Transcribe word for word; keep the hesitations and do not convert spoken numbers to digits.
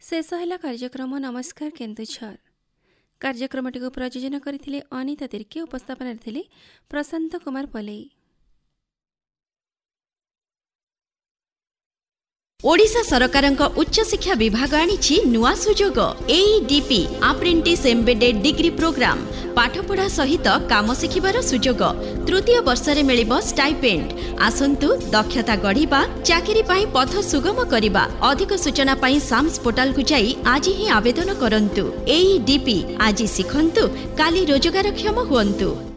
शेष है कार्यक्रम नमस्कार केन्दुझर। कार्यक्रमटी को प्रयोजन करथिले अनिता तिर्की, उपस्थापन थिले प्रशांत कुमार पलेई। ओडिशा सरकारक उच्च शिक्षा विभाग आनिछि नुआ सुजोग एईडीपी अप्रेंटिस एम्बेडेड डिग्री प्रोग्राम। पाठपढ़ा सहित काम शिखिबार सुजोग। तृतीय वर्ष रे मिलिबो स्टाइपेंड। आसंतु दक्षता गढ़िबा, चाकरी पाई पथ सुगम करिबा। अधिक सूचना पाई साम्स पोर्टल को जाई आज ही आवेदन करंतु। एईडीपी आज शिखंतु, काली रोजगारक्षम हुअन्तु।